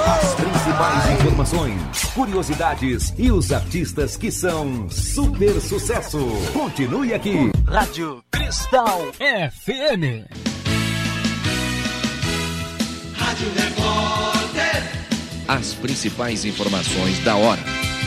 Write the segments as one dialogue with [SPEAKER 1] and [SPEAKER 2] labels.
[SPEAKER 1] As principais informações, curiosidades e os artistas que são super sucesso. Continue aqui.
[SPEAKER 2] Rádio Cristal FM.
[SPEAKER 3] Rádio Repórter.
[SPEAKER 4] As principais informações da hora.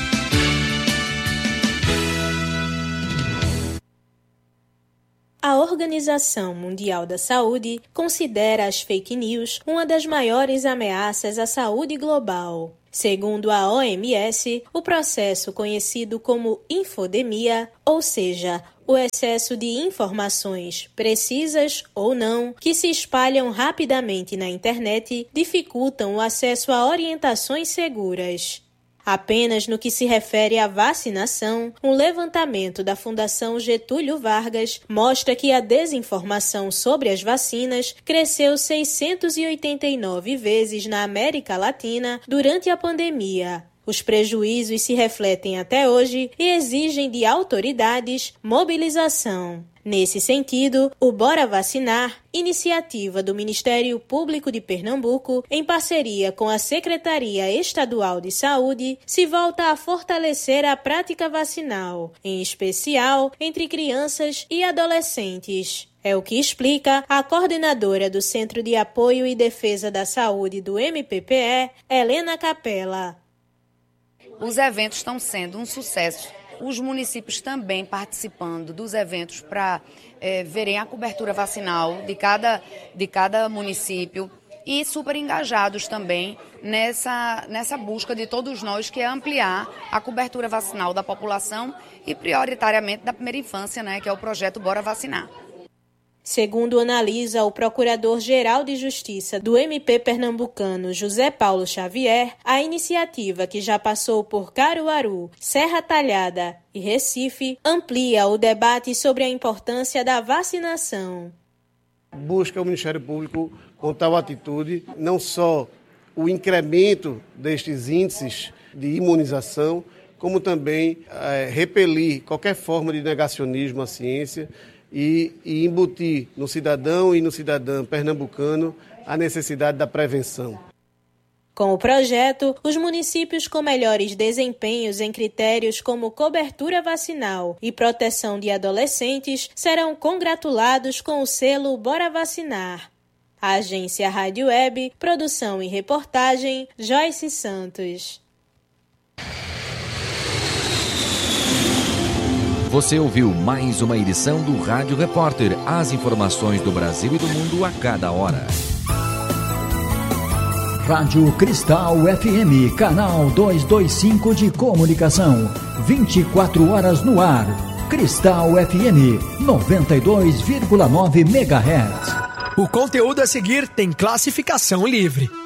[SPEAKER 5] A Organização Mundial da Saúde considera as fake news uma das maiores ameaças à saúde global. Segundo a OMS, o processo conhecido como infodemia, ou seja, o excesso de informações, precisas ou não, que se espalham rapidamente na internet, dificultam o acesso a orientações seguras. Apenas no que se refere à vacinação, um levantamento da Fundação Getúlio Vargas mostra que a desinformação sobre as vacinas cresceu 689 vezes na América Latina durante a pandemia. Os prejuízos se refletem até hoje e exigem de autoridades mobilização. Nesse sentido, o Bora Vacinar, iniciativa do Ministério Público de Pernambuco, em parceria com a Secretaria Estadual de Saúde, se volta a fortalecer a prática vacinal, em especial entre crianças e adolescentes. É o que explica a coordenadora do Centro de Apoio e Defesa da Saúde do MPPE, Helena Capella.
[SPEAKER 6] Os eventos estão sendo um sucesso. Os municípios também participando dos eventos para verem a cobertura vacinal de cada município e super engajados também nessa busca de todos nós, que é ampliar a cobertura vacinal da população e prioritariamente da primeira infância, né, que é o projeto Bora Vacinar.
[SPEAKER 5] Segundo analisa o Procurador-Geral de Justiça do MP pernambucano, José Paulo Xavier, a iniciativa, que já passou por Caruaru, Serra Talhada e Recife, amplia o debate sobre a importância da vacinação.
[SPEAKER 7] Busca o Ministério Público com tal atitude, não só o incremento destes índices de imunização, como também repelir qualquer forma de negacionismo à ciência, e embutir no cidadão e no cidadã pernambucano a necessidade da prevenção.
[SPEAKER 5] Com o projeto, os municípios com melhores desempenhos em critérios como cobertura vacinal e proteção de adolescentes serão congratulados com o selo Bora Vacinar. A agência Rádio Web, produção e reportagem, Joyce Santos.
[SPEAKER 4] Você ouviu mais uma edição do Rádio Repórter. As informações do Brasil e do mundo a cada hora.
[SPEAKER 2] Rádio Cristal FM, canal 225 de comunicação. 24 horas no ar. Cristal FM, 92,9 MHz.
[SPEAKER 8] O conteúdo a seguir tem classificação livre.